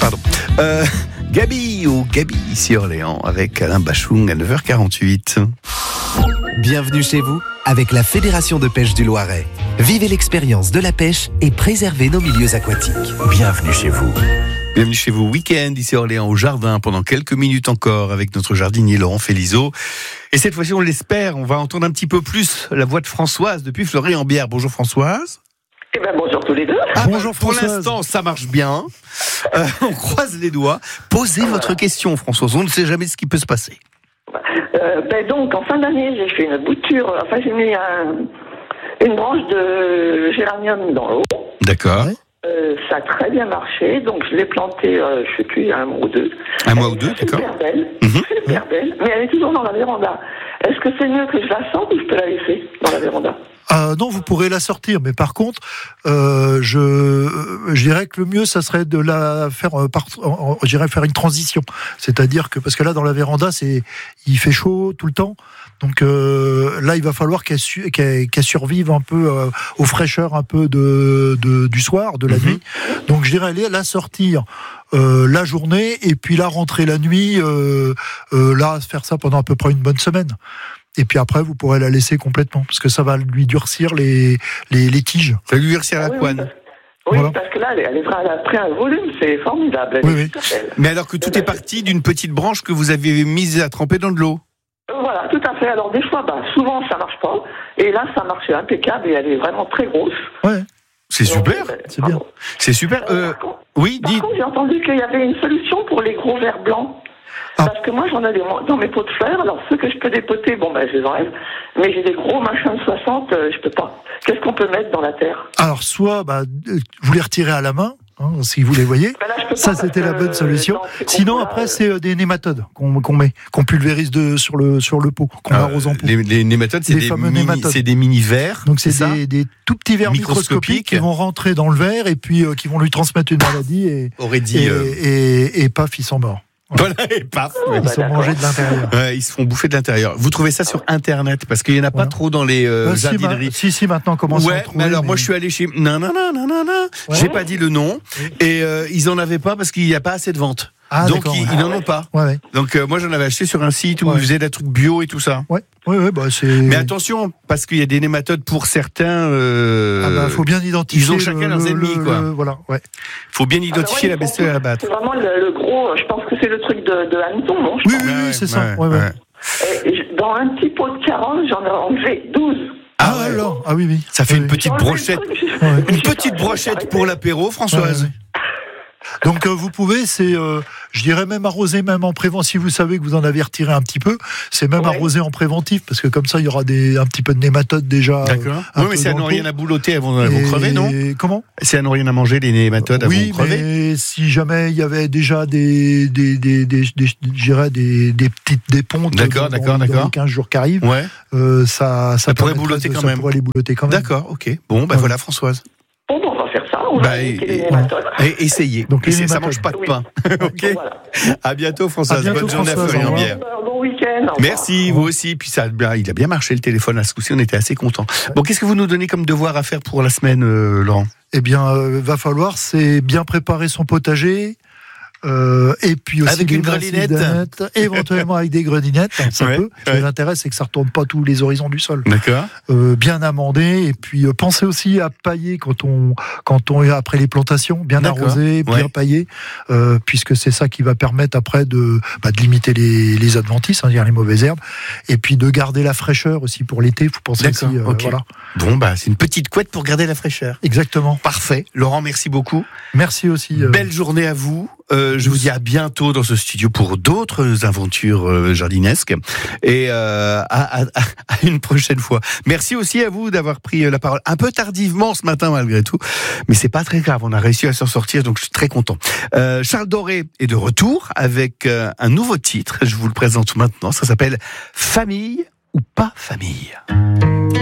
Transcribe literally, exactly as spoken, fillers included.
Pardon. Euh, Gabi ou Gabi ici Orléans avec Alain Bachung à neuf heures quarante-huit. Bienvenue chez vous avec la Fédération de pêche du Loiret. Vivez l'expérience de la pêche et préservez nos milieux aquatiques. Bienvenue chez vous. Bienvenue chez vous, week-end ici Orléans au jardin pendant quelques minutes encore avec notre jardinier Laurent Félizeau. Et cette fois-ci, on l'espère, on va entendre un petit peu plus la voix de Françoise depuis Fleury-en-Bière. Bonjour Françoise. Eh ben bonjour tous les deux. Ah, bonjour pour Françoise. l'instant, ça marche bien. Euh, on croise les doigts. Posez votre question, Françoise. On ne sait jamais ce qui peut se passer. Euh, ben donc, en fin d'année, j'ai fait une bouture. Enfin, j'ai mis un, une branche de géranium dans l'eau. D'accord. Ouais. Euh, ça a très bien marché. Donc, je l'ai plantée, euh, je sais plus, il y a un mois ou deux. Un mois ou deux, Elle est d'accord. super belle. Mhm. Super belle. Mais elle est toujours dans la véranda. Est-ce que c'est mieux que je la sorte ou je peux la laisser dans la véranda? Euh, non, vous pourrez la sortir, mais par contre, euh, je, euh, je dirais que le mieux, ça serait de la faire, euh, par, en- je dirais faire une transition. C'est-à-dire que parce que là, dans la véranda, c'est, il fait chaud tout le temps, donc euh, là, il va falloir qu'elle, su- qu'elle, qu'elle survive un peu euh, aux fraîcheurs un peu de, de du soir, de la Mhm. nuit. Donc, je dirais aller la sortir euh, la journée et puis la rentrer la nuit. Euh, euh, là, faire ça pendant à peu près une bonne semaine. Et puis après, vous pourrez la laisser complètement, parce que ça va lui durcir les, les, les tiges. Ça lui durcir la Ah oui, oui, couenne. parce- Oui, Voilà. parce que là, elle, est- elle, est, vra- elle a pris un volume, c'est formidable. Elle Oui, est oui. super belle. Mais alors que tout est parti d'une petite branche que vous avez mise à tremper dans de l'eau. Voilà, tout à fait. Alors des fois, bah, souvent ça marche pas. Et là, ça marche impeccable et elle est vraiment très grosse. Ouais, C'est super. Donc, euh, c'est bien. C'est super. Euh, Par contre, oui, par dites. contre, j'ai entendu qu'il y avait une solution pour les gros vers blancs. Ah. Parce que moi, j'en ai des, dans mes pots de fleurs. Alors ceux que je peux dépoter, bon, ben, je les enlève. Mais j'ai des gros machins de soixante, euh, je peux pas. Qu'est-ce qu'on peut mettre dans la terre? Alors, soit bah, euh, vous les retirez à la main, hein, si vous les voyez. Ben là, je peux Ça, pas, c'était parce la que, bonne solution. dans ces Sinon, compos-là, après, euh, c'est euh, des nématodes qu'on qu'on met, qu'on pulvérise de, sur, le, sur le pot, qu'on Euh, arrose en pot. les, les nématodes, c'est Les des, fameux mini, nématodes. c'est des mini vers. Donc, c'est ça des, des tout petits vers Microscopiques. microscopiques qui vont rentrer dans le verre et puis euh, qui vont lui transmettre une maladie et, Aurait et, dit. euh, et, et paf, ils sont morts. Voilà, et paf. Ah, Ils bah, sont d'accord. mangés de l'intérieur. Ouais, ils se font bouffer de l'intérieur. Vous trouvez ça sur Internet parce qu'il y en a pas Voilà. trop dans les euh, Ah, si, ma- jardineries. si, si, maintenant, on commence à en Ouais, trouver, mais alors moi je suis allé chez nanana nanana, Ouais. j'ai pas dit le nom Oui. et euh, ils en avaient pas parce qu'il y a pas assez de ventes. Ah, Donc d'accord, ils, ouais. ils n'en ont pas. Ouais, ouais. Donc euh, moi j'en avais acheté sur un site où Ouais. ils faisaient des trucs bio et tout ça. Ouais, ouais, ouais, bah, c'est. Mais attention parce qu'il y a des nématodes pour certains. Euh, Ah bah, faut bien identifier. ils ont chacun le- leurs le- ennemis, le- quoi. le- voilà, ouais. faut bien identifier alors, la ouais, bestiole à abattre. C'est vraiment le, le gros, je pense que c'est le truc de, de hanneton, non? je Oui, pense. oui, oui, c'est ça. Ouais, ouais. Et je- dans un petit pot de carottes, j'en ai enlevé douze. Ah, ouais. alors, ah oui, oui. Ça fait Ah une oui. petite J'ai enlevé le brochette, truc, j'ai- Ouais. une j'ai petite pas- brochette j'ai pour arrêté. l'apéro, Françoise. Ouais, ouais. Donc euh, vous pouvez, c'est, euh, je dirais même arroser même en préventif. Si vous savez que vous en avez retiré un petit peu, c'est même Ouais. arroser en préventif parce que comme ça il y aura des un petit peu de nématodes déjà. D'accord. un Oui, mais peu si elles dans n'ont le rien pot. à boulotter, elles vont, elles vont Et- crever, non? Comment? Si elles n'ont rien à manger, les nématodes, elles Oui, vont crever. mais si jamais il y avait déjà des des des des, des, je dirais des, des petites des pontes D'accord, dans- d'accord, dans d'accord. les quinze jours qui arrivent, Ouais. euh, ça ça, pourrait permettrait boulotter de- quand ça même. pourrait les boulotter quand même. D'accord, ok. Bon, bah Ouais. voilà, Françoise. Bon, bon, on va faire ça. On Bah, va et- éviter les et- nématodes. Et essayez. Donc, les Essayez, ça nématodes. mange pas de Oui. pain. Ok. Voilà. À bientôt, Françoise. À bientôt, Bonne journée Françoise. à Fleury en Au Bière. Euh, Bon week-end. au revoir. Merci, vous aussi. Puis ça, bah, il a bien marché le téléphone à ce coup-ci. On était assez contents. Bon, qu'est-ce que vous nous donnez comme devoir à faire pour la semaine, euh, Laurent? Eh bien, euh, va falloir, c'est bien préparer son potager. Euh, et puis aussi Avec les une grelinette. macidanettes, éventuellement avec des grelinettes, hein, ça Ouais, peut. ouais. Mais l'intérêt, c'est que ça retourne pas tous les horizons du sol. D'accord. Euh, bien amender et puis euh, pensez aussi à pailler quand on quand on est après les plantations, bien D'accord. arroser, bien Ouais. pailler, euh, puisque c'est ça qui va permettre après de bah, de limiter les les adventices, hein, dire les mauvaises herbes, et puis de garder la fraîcheur aussi pour l'été. Faut penser D'accord, aussi, euh, ok. voilà. Bon, bah, c'est une petite couette pour garder la fraîcheur. Exactement. Parfait. Laurent, merci beaucoup. Merci aussi. euh, Belle journée à vous. Euh, je vous dis à bientôt dans ce studio pour d'autres aventures euh, jardinesques et euh, à, à, à une prochaine fois. Merci aussi à vous d'avoir pris la parole un peu tardivement ce matin malgré tout, mais c'est pas très grave. On a réussi à s'en sortir, donc je suis très content. Euh, Charles Doré est de retour avec euh, un nouveau titre. Je vous le présente maintenant. Ça s'appelle Famille ou pas famille.